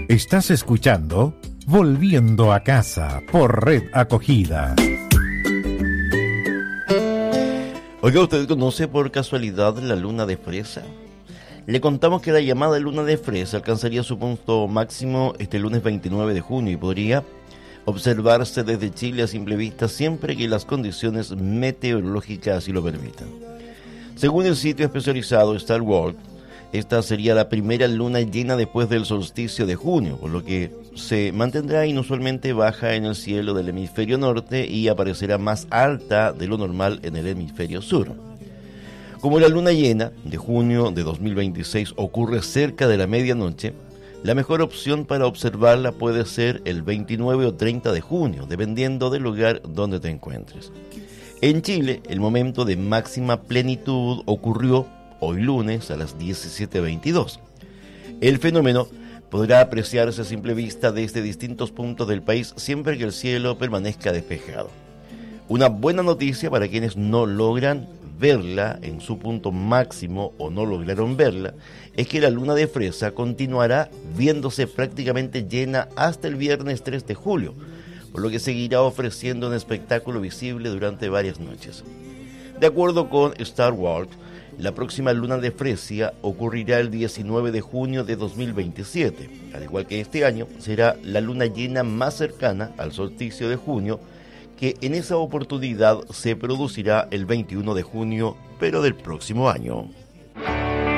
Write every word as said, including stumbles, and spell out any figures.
Estás escuchando Volviendo a Casa por Red Acogida. Oiga, ¿usted conoce por casualidad la luna de fresa? Le contamos que la llamada luna de fresa alcanzaría su punto máximo este lunes veintinueve de junio y podría observarse desde Chile a simple vista siempre que las condiciones meteorológicas así lo permitan. Según el sitio especializado Star World, esta sería la primera luna llena después del solsticio de junio, por lo que se mantendrá inusualmente baja en el cielo del hemisferio norte y aparecerá más alta de lo normal en el hemisferio sur. Como la luna llena de junio de dos mil veintiséis ocurre cerca de la medianoche, la mejor opción para observarla puede ser el veintinueve o treinta de junio, dependiendo del lugar donde te encuentres. En Chile, el momento de máxima plenitud ocurrió hoy lunes a las diecisiete veintidós. El fenómeno podrá apreciarse a simple vista desde distintos puntos del país siempre que el cielo permanezca despejado. Una buena noticia para quienes no logran verla en su punto máximo o no lograron verla es que la luna de fresa continuará viéndose prácticamente llena hasta el viernes tres de julio, por lo que seguirá ofreciendo un espectáculo visible durante varias noches. De acuerdo con Star World, la próxima luna de fresa ocurrirá el diecinueve de junio de dos mil veintisiete. Al igual que este año, será la luna llena más cercana al solsticio de junio, que en esa oportunidad se producirá el veintiuno de junio, pero del próximo año.